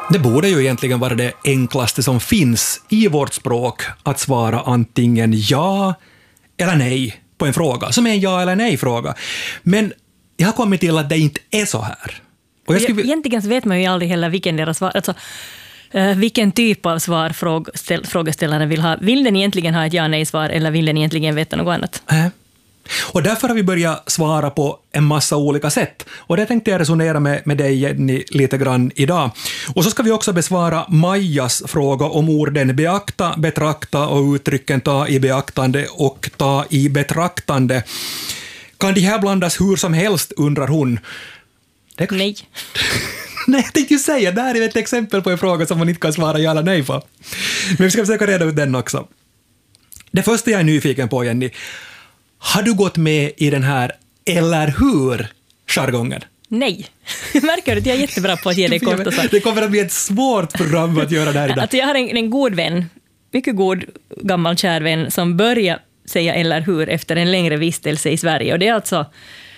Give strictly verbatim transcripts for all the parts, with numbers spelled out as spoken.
Det borde ju egentligen vara det enklaste som finns i vårt språk att svara antingen ja eller nej på en fråga, som är en ja eller nej-fråga. Men jag har kommit till att det inte är så här. Och jag skulle... Egentligen så vet man ju aldrig heller vilken deras svar, alltså uh, vilken typ av svar fråg, ställ, frågeställaren vill ha. Vill den egentligen ha ett ja-nej-svar eller vill den egentligen veta något annat? Äh. Och därför har vi börjat svara på en massa olika sätt. Och det tänkte jag resonera med, med dig, Jenny, lite grann idag. Och så ska vi också besvara Majas fråga om orden beakta, betrakta och uttrycken ta i beaktande och ta i betraktande. Kan det här blandas hur som helst, undrar hon. Det... Nej. Nej, jag tänkte ju säga, det här är ett exempel på en fråga som man inte kan svara ja eller nej på. Men vi ska försöka reda ut den också. Det första jag är nyfiken på, Jenny, har du gått med i den här eller hur-jargongen? Nej. Märker du att jag är jättebra på att ge dig korta svar? Det kommer att bli ett svårt program att göra det här idag. Alltså jag har en, en god vän, mycket god gammal kär vän, som börjar säga eller hur efter en längre vistelse i Sverige. Och det är alltså,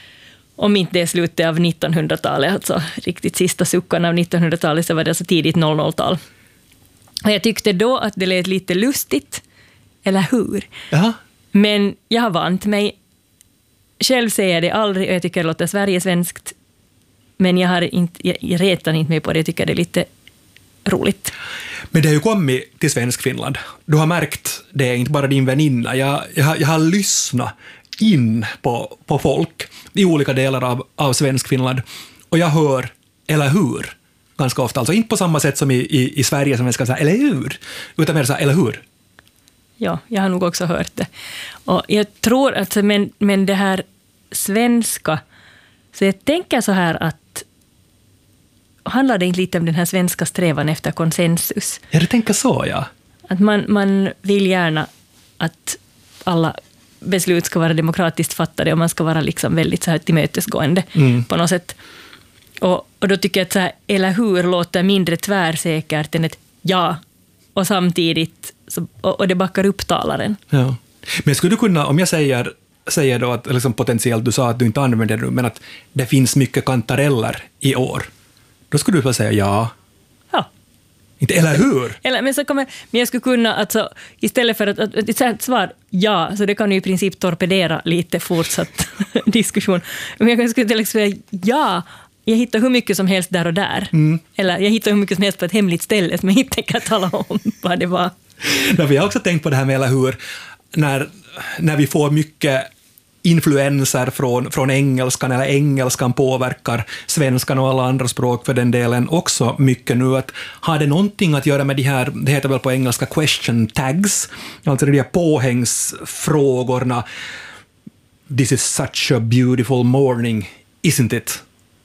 om inte det är slutet av nittonhundratalet, alltså riktigt sista suckan av nittonhundratalet, så var det alltså tidigt noll noll-tal. Och jag tyckte då att det lät lite lustigt, eller hur? Ja. Men jag har vant mig. Själv säger jag det aldrig och jag tycker det låter Sverigesvenskt. Men jag, har inte, jag retar inte mig på det. Jag tycker det är lite roligt. Men det har ju kommit till Svensk Finland. Du har märkt det, inte bara din väninna. Jag, jag, har, jag har lyssnat in på, på folk i olika delar av, av Svensk Finland. Och jag hör eller hur ganska ofta. Alltså inte på samma sätt som i, i, i Sverige som jag ska säga eller hur. Utan mer så här, eller hur. Ja, jag har nog också hört det. Och jag tror att, men, men det här svenska, så jag tänker så här att handlar det inte lite om den här svenska strävan efter konsensus? Ja, du tänker så, ja. Att man, man vill gärna att alla beslut ska vara demokratiskt fattade och man ska vara liksom väldigt så här tillmötesgående mm. på något sätt. Och, och då tycker jag att så här, eller hur låter mindre tvärsäkert än ett ja, och samtidigt så, och, och det backar upp talaren. Ja. Men skulle du kunna, om jag säger, säger då att liksom potentiellt, du sa att du inte använder det, men att det finns mycket kantareller i år, då skulle du bara säga ja. Ja. Inte eller hur? Eller, men, så kommer, men jag skulle kunna, alltså, istället för att, att, att ett svar ja, så det kan ju i princip torpedera lite fortsatt diskussion. Men jag skulle till exempel säga ja, jag hittar hur mycket som helst där och där. Mm. Eller jag hittar hur mycket som helst på ett hemligt ställe som jag inte kan tala om vad det var. Ja, vi har också tänkt på det här med eller hur, när, när vi får mycket influenser från, från engelskan, eller engelskan påverkar svenskan och alla andra språk för den delen också mycket nu. Att har det någonting att göra med de här, det heter väl på engelska question tags, alltså de här påhängsfrågorna. This is such a beautiful morning, isn't it?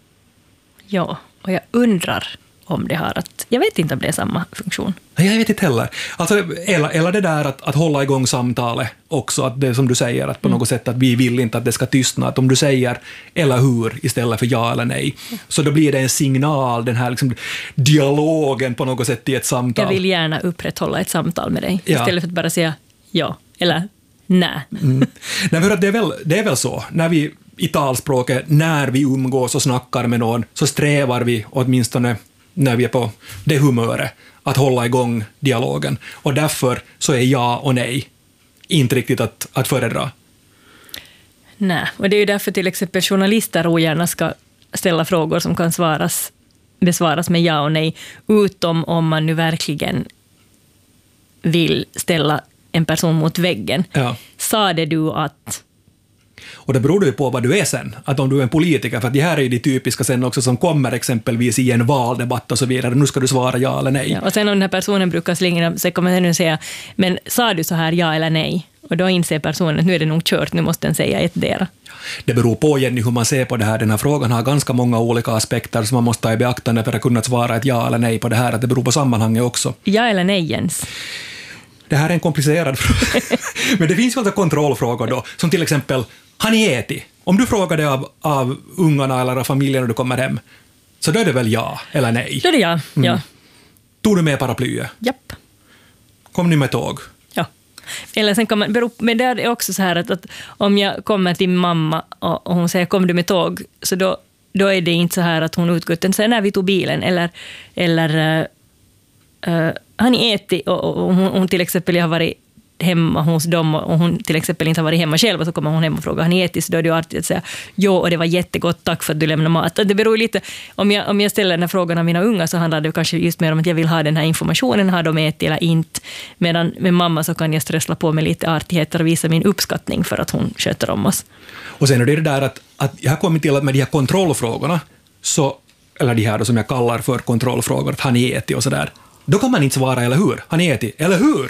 Ja, och jag undrar om det har att... Jag vet inte om det är samma funktion. Jag vet inte heller. Alltså, eller, eller det där att, att hålla igång samtalet också, att det som du säger, att på mm. något sätt att vi vill inte att det ska tystna, att om du säger eller hur istället för ja eller nej, mm. så då blir det en signal, den här liksom dialogen på något sätt i ett samtal. Jag vill gärna upprätthålla ett samtal med dig, ja. istället för att bara säga ja eller nej. Mm. Nej, för att det, är väl, det är väl så, när vi i talspråket, när vi umgås och snackar med någon, så strävar vi åtminstone när vi är på det humöret att hålla igång dialogen. Och därför så är ja och nej inte riktigt att, att föredra. Nej, och det är ju därför till exempel journalister ogärna ska ställa frågor som kan svaras, besvaras med ja och nej, utom om man nu verkligen vill ställa en person mot väggen. Ja. Sa det du att... Och det beror ju på vad du är sen. Att om du är en politiker, för att det här är ju de typiska sen också som kommer exempelvis i en valdebatt och så vidare. Nu ska du svara ja eller nej. Ja, och sen om den här personen brukar slänga, så kommer den nu säga, men sa du så här ja eller nej? Och då inser personen att nu är det nog kört, nu måste den säga ett dera. Det beror på, Jenny, hur man ser på det här. Den här frågan har ganska många olika aspekter som man måste ta i beaktande för att kunna svara ett ja eller nej på det här. Att det beror på sammanhanget också. Ja eller nej, Jens? Det här är en komplicerad fråga. Men det finns ju alltså kontrollfrågor då, som till exempel, har ni ätit? Om du frågar det av, av ungarna eller av familjen när du kommer hem, så då är det väl ja eller nej? Då är det ja, mm. ja. Tog du med paraplyet? Japp. Kom ni med tåg? Ja. Eller sen kommer, beror, men det är också så här att, att om jag kommer till mamma och, och hon säger kom du med tåg, så då då är det inte så här att hon utgår, sen när vi tog bilen eller, eller uh, uh, har ni ätit och, och, och hon, hon till exempel har varit hemma hos dem och hon till exempel inte har varit hemma själv och så kommer hon hem och frågar, har ni ätit? Så då är det ju artigt att säga, jo, och det var jättegott, tack för att du lämnade mat. Det beror lite, om jag, om jag ställer den här frågan av mina unga så handlar det kanske just mer om att jag vill ha den här informationen, har de ätit eller inte. Medan med mamma så kan jag strössla på med lite artigheter och visa min uppskattning för att hon sköter om oss. Och sen är det det där att, att jag har kommit till att med de här kontrollfrågorna, så, eller de här då som jag kallar för kontrollfrågor, att har ni ätit och sådär, då kan man inte svara, eller hur? Har ni ätit? Eller hur?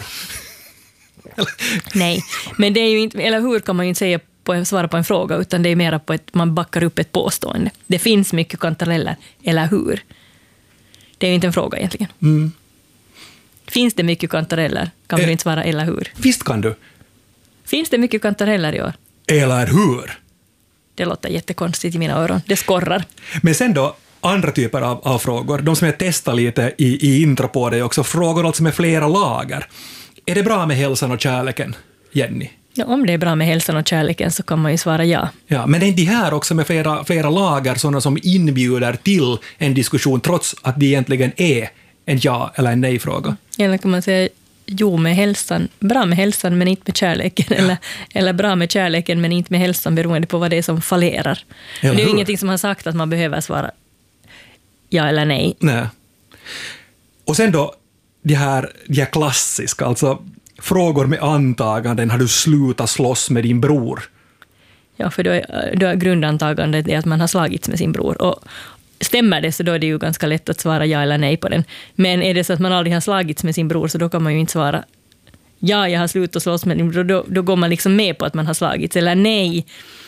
Nej, men det är ju inte, eller hur kan man ju inte säga på, svara på en fråga, utan det är mer på att man backar upp ett påstående. Det finns mycket kantareller, eller hur? Det är ju inte en fråga egentligen. Mm. Finns det mycket kantareller? Kan man eh, inte svara, eller hur? Visst kan du. Finns det mycket kantareller i år? Eller hur? Det låter jättekonstigt i mina öron. Det skorrar. Men sen då, andra typer av, av frågor, de som jag testar lite i, i intro på det också, frågor alltså med flera lager. Är det bra med hälsan och kärleken, Jenny? Ja, om det är bra med hälsan och kärleken så kan man ju svara ja. Ja, men det är de här också med flera, flera lager, sådana som inbjuder till en diskussion trots att det egentligen är en ja- eller en nej-fråga. Eller kan man säga jo med hälsan, bra med hälsan men inte med kärleken, ja. eller, eller bra med kärleken men inte med hälsan, beroende på vad det är som fallerar. Det är ju ingenting som har sagt att man behöver svara ja eller nej. Nej. Och sen då de här, de här klassiska, alltså frågor med antaganden, har du slutat slåss med din bror? Ja, för då är, då är grundantagandet är att man har slagits med sin bror. Och stämmer det så då är det ju ganska lätt att svara ja eller nej på den. Men är det så att man aldrig har slagits med sin bror så då kan man ju inte svara ja, jag har slutat slåss med din bror. Då, då går man liksom med på att man har slagits. Eller nej,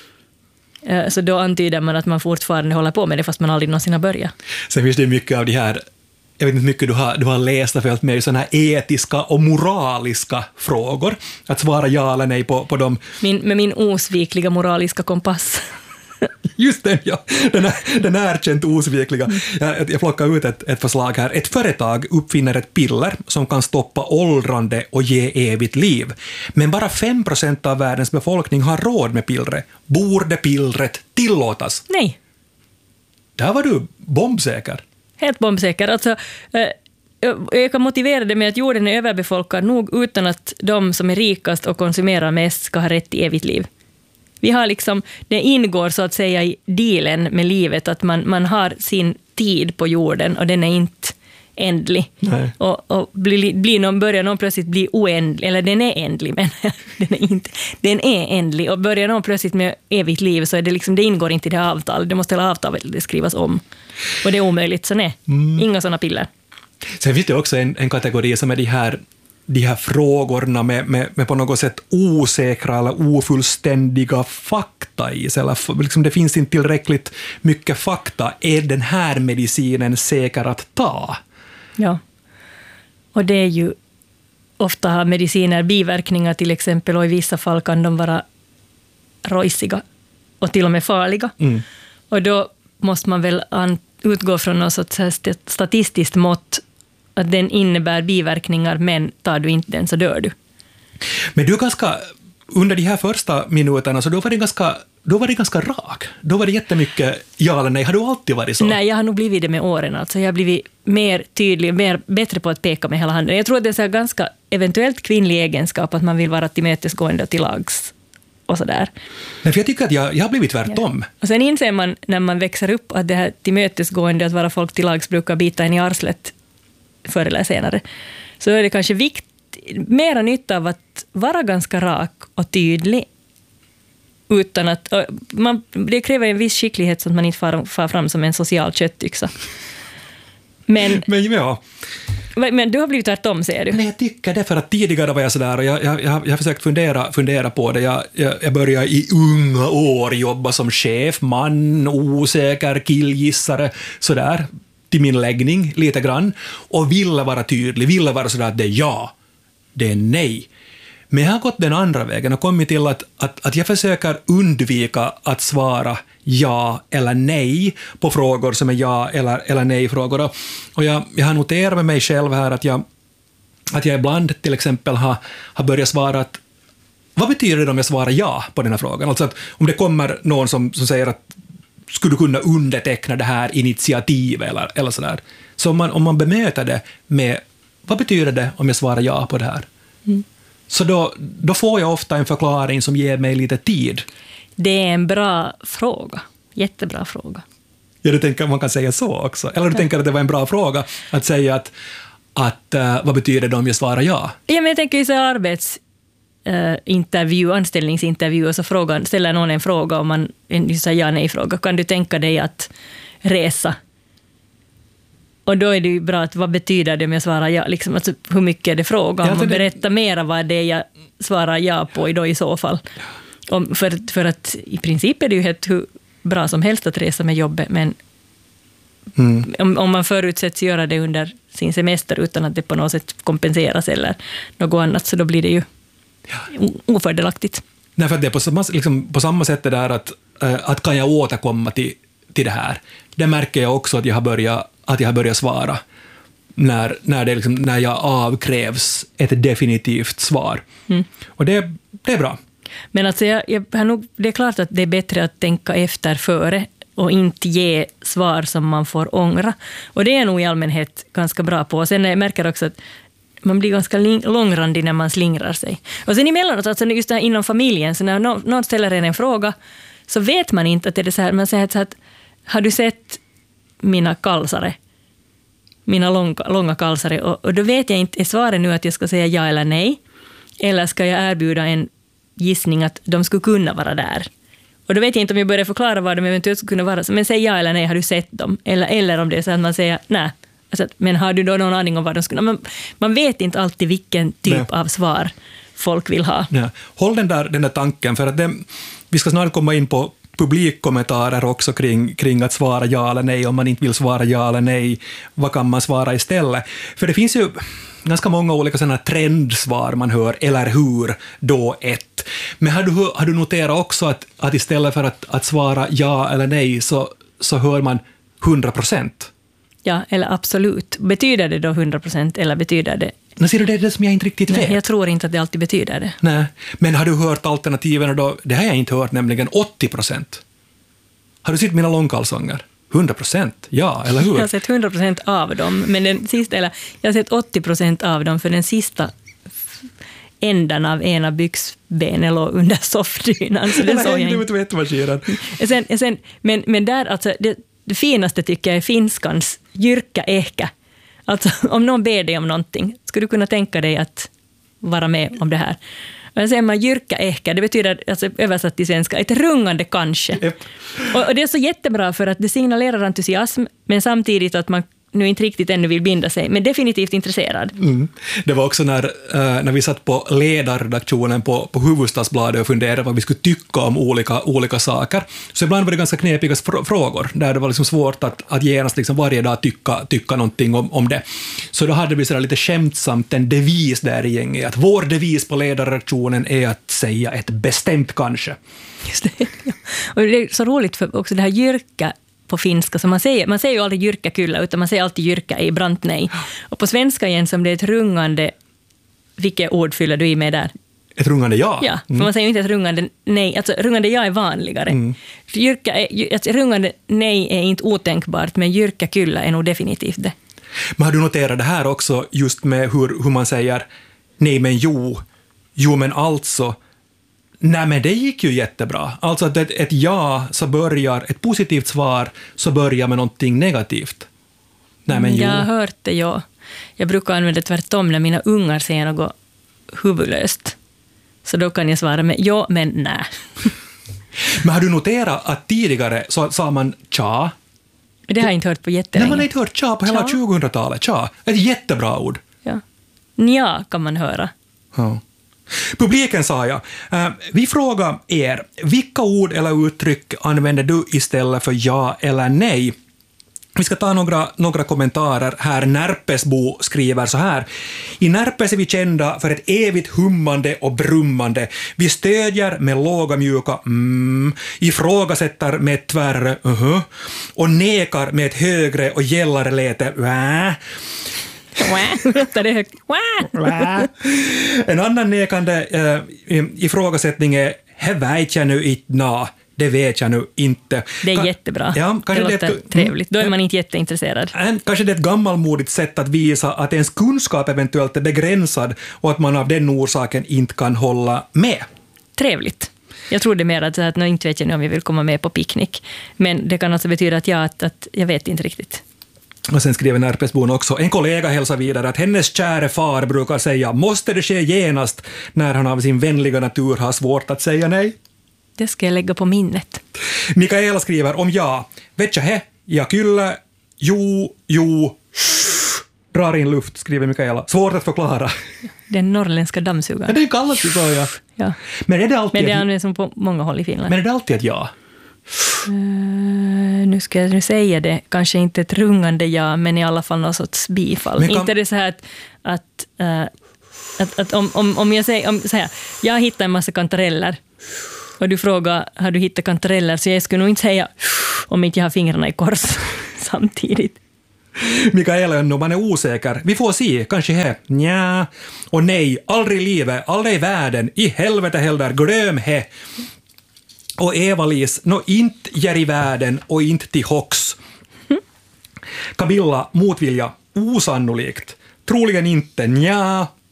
så då antyder man att man fortfarande håller på med det fast man aldrig någonsin har börjat. Sen finns det mycket av de här, jag vet inte mycket du har, du har läst och följt med i sådana här etiska och moraliska frågor. Att svara ja eller nej på, på dem. Min, med min osvikliga moraliska kompass. Just den, ja. Den är, den är erkänt osvikliga. Jag, jag plockar ut ett, ett förslag här. Ett företag uppfinner ett piller som kan stoppa åldrande och ge evigt liv. Men bara fem procent av världens befolkning har råd med pillret. Borde pillret tillåtas? Nej. Där var du bombsäker. Helt bombsäker. Alltså, jag kan motivera det med att jorden är överbefolkad nog utan att de som är rikast och konsumerar mest ska ha rätt till evigt liv. Vi har liksom, det ingår så att säga i dealen med livet att man, man har sin tid på jorden och den är inte ändlig. Nej. Och, och blir, blir någon, börjar någon plötsligt bli oändlig, eller den är ändlig, men den är inte, den är ändlig. Och börjar någon plötsligt med evigt liv så är det liksom, det ingår inte i det avtal. Det måste hela avtalet skrivas om. Och det är omöjligt, så nej, mm. inga sådana piller. Sen finns det också en, en kategori som är de här de här frågorna med, med, med på något sätt osäkra eller ofullständiga fakta i sig. Eller liksom det finns inte tillräckligt mycket fakta. Är den här medicinen säker att ta? Ja, och det är ju ofta har mediciner biverkningar till exempel, och i vissa fall kan de vara rojsiga och till och med farliga. Mm. Och då måste man väl an, utgå från något sorts statistiskt mått att den innebär biverkningar, men tar du inte den så dör du. Men du är ganska, under de här första minuterna, så då var det ganska, då var det ganska rak. Då var det jättemycket ja eller nej. Har du alltid varit så? Nej, jag har nog blivit det med åren. Alltså jag har blivit mer tydlig, mer, bättre på att peka med hela handen. Jag tror att det är så här ganska eventuellt kvinnlig egenskap att man vill vara tillmötesgående och till lags och sådär. Nej, för jag tycker att jag, jag har blivit tvärtom. Ja. Och sen inser man när man växer upp att det här tillmötesgående, att vara folk till lags, brukar bita en i arslet förr eller senare. Så är det kanske vikt, mera nytta av att vara ganska rak och tydlig utan att man, det kräver en viss skicklighet så att man inte far, far fram som en social köttyxa. Men, men, ja. men du har blivit tvärtom, säger du? Nej, jag tycker det, för att tidigare var jag sådär och jag, jag, jag, jag har försökt fundera, fundera på det. Jag, jag, jag började i unga år jobba som chef, man, osäker, killgissare, sådär, till min läggning lite grann, och ville vara tydlig, ville vara sådär att det är ja, det är nej. Men jag har gått den andra vägen och kommit till att, att, att jag försöker undvika att svara ja eller nej på frågor som är ja eller, eller nej-frågor. Och jag, jag har noterat med mig själv här att jag, att jag ibland till exempel har, har börjat svara att vad betyder det om jag svarar ja på den här frågan? Alltså att om det kommer någon som, som säger att skulle du kunna underteckna det här initiativet eller, eller sådär. Så om man, om man bemöter det med vad betyder det om jag svarar ja på det här? Mm. Så då, då får jag ofta en förklaring som ger mig lite tid. Det är en bra fråga. Jättebra fråga. Ja, du tänker att man kan säga så också. Eller du ja. tänker att det var en bra fråga att säga att, att uh, vad betyder det om jag svarar ja? Ja, men jag tänker ju så arbetsintervju, uh, anställningsintervju, och så frågan, ställer någon en fråga om man en ja nej fråga. Kan du tänka dig att resa? Och då är det ju bra att vad betyder det om jag svarar ja? Liksom, alltså, hur mycket är det fråga? Om man berättar mera vad det är jag svarar ja på då i så fall. Om, för, för att i princip är det ju helt hur bra som helst att resa med jobbet, men mm. om, om man förutsätts göra det under sin semester utan att det på något sätt kompenseras eller något annat, så då blir det ju ja. ofördelaktigt. Nej, för det är på samma, liksom, på samma sätt det där att, äh, att kan jag återkomma till, till det här. Det märker jag också att jag har börjat, att jag har börjat svara när, när, det liksom, när jag avkrävs ett definitivt svar. Mm. Och det, det är bra. Men alltså jag, jag har nog, det är klart att det är bättre att tänka efter före och inte ge svar som man får ångra. Och det är nog i allmänhet ganska bra på. Och sen jag märker också att man blir ganska långrandig när man slingrar sig. Och sen emellanåt, alltså just det här inom familjen, så när någon ställer en en fråga så vet man inte att det är så här, man säger så att har du sett mina kalsare? Mina långa, långa kalsare? Och, och då vet jag inte, är svaret nu att jag ska säga ja eller nej? Eller ska jag erbjuda en gissning att de skulle kunna vara där? Och då vet jag inte om jag börjar förklara vad de eventuellt skulle kunna vara. Men säg ja eller nej, har du sett dem? Eller, eller om det är så att man säger nej. Alltså, men har du då någon aning om vad de skulle... Man, man vet inte alltid vilken typ nej. av svar folk vill ha. Ja. Håll den där, den där tanken, för att det, vi ska snart komma in på publikkommentarer också kring, kring att svara ja eller nej. Om man inte vill svara ja eller nej, vad kan man svara istället? För det finns ju ganska många olika sådana trendsvar man hör, eller hur, då ett. Men har du, har du noterat också att, att istället för att, att svara ja eller nej så, så hör man hundra procent? Ja, eller absolut. Betyder det då hundra procent eller betyder det... Men ser du, det är det som jag inte riktigt vet. Nej, jag tror inte att det alltid betyder det. Nej, men har du hört alternativen då? Det har jag inte hört, nämligen åttio procent. Har du sett mina långkalsonger? hundra procent, ja, eller hur? Jag har sett hundra procent av dem, men den sista, eller jag har sett åttio procent av dem, för den sista ändan av ena byxbenen låg under soffdynan. Så det såg jag inte. Sen, sen, men, men där, alltså, det, det finaste tycker jag är finskans jyrkkäehkä. Alltså, om någon ber dig om någonting, skulle du kunna tänka dig att vara med om det här? Men säger man jyrkkäehkä, det betyder alltså, översatt till svenska, ett rungande kanske. Yep. Och, och det är så jättebra för att det signalerar entusiasm, men samtidigt att man nu inte riktigt ännu vill binda sig, men definitivt intresserad. Mm. Det var också när, äh, när vi satt på ledarredaktionen på, på Hufvudstadsbladet och funderade vad vi skulle tycka om olika, olika saker. Så ibland var det ganska knepiga fr- frågor, där det var liksom svårt att, att genast liksom varje dag tycka, tycka någonting om, om det. Så då hade vi så lite skämtsamt en devis där i gänget, att vår devis på ledarredaktionen är att säga ett bestämt kanske. Just det. Och det är så roligt för också det här jyrka på finska, så man säger, man säger ju aldrig jyrkäkyllä, utan man säger alltid jyrkä i brant nej. Och på svenska igen, som det är ett rungande, vilket ord fyller du i med där? Ett rungande ja. Ja, för mm. man säger ju inte ett rungande nej, alltså rungande ja är vanligare. Mm. Jyrkä är, alltså, rungande nej är inte otänkbart, men jyrkäkyllä är nog definitivt det. Men har du noterat det här också, just med hur, hur man säger nej men jo, jo men alltså. Nej, men det gick ju jättebra. Alltså att ett, ett ja så börjar, ett positivt svar så börjar med någonting negativt. Nej, men jo. Jag har hört det, ja. Jag brukar använda tvärtom när mina ungar säger något huvudlöst. Så då kan jag svara med ja, men nej. Men har du noterat att tidigare så sa man tja? Det har jag inte hört på jättelänge. Nej, man har inte hört tja på hela tja. tjugohundratalet. Tja, ett jättebra ord. Ja. Nja kan man höra. Ja. Publiken sa jag. Uh, vi frågar er, vilka ord eller uttryck använder du istället för ja eller nej? Vi ska ta några, några kommentarer här. Närpesbo skriver så här. I Närpes är vi kända för ett evigt hummande och brummande. Vi stödjer med låga mjuka mm, ifrågasätter med ett tvärre uh-huh, och nekar med ett högre och gällare läte äh. En annan nekande äh, ifrågasättning är he vet jag nu inte na. det vet jag nu inte. Det är Ka- jättebra. Ja, det låter det ett, trevligt. Då är man inte jätteintresserad. En, kanske det är ett gammalmodigt sätt att visa att ens kunskap eventuellt är begränsad och att man av den orsaken inte kan hålla med. Trevligt. Jag tror det mer att, att nu inte vet jag nu om jag vill komma med på picknick. Men det kan alltså betyda att jag, att, att jag vet inte riktigt. Och sen skriver Närpesbon också, en kollega hälsar vidare att hennes käre far brukar säga måste det ske genast när han av sin vänliga natur har svårt att säga nej. Det ska jag lägga på minnet. Mikaela skriver om ja, vet jag he, ja kyllä, jo, jo, drar in luft, skriver Mikaela. Svårt att förklara. Den norrländska dammsugaren. Ja, det kallas ju så, ja. Ja. Men är det alltid Men det ett, används som på många håll i Finland. men är det alltid ett ja? Uh, nu ska jag nu säga det, kanske inte ett rungande ja, men i alla fall någon sorts bifall. Men kan- Inte det så här att, att, uh, att, att om, om, om jag säger, om, så här, jag hittar en massa kantareller och du frågar, har du hittat kantareller? Så jag skulle nog inte säga om inte jag har fingrarna i kors samtidigt. Mikaela, när man är osäker. Vi får se, kanske he. Nja. Och nej, aldrig i livet, aldrig i världen, i helvete heller, glöm he. Och Eva-Lis, nå inte ger i världen och inte till hox. Camilla, motvilja, osannolikt. Troligen inte, nja.